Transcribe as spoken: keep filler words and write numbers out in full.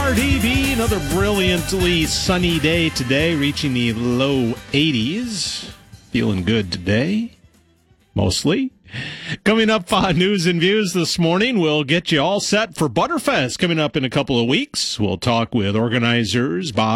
R D B, another brilliantly sunny day today, reaching the low eighties. Feeling good today, mostly. Coming up on News and Views this morning, we'll get you all set for Butterfest coming up in a couple of weeks. We'll talk with organizers Bob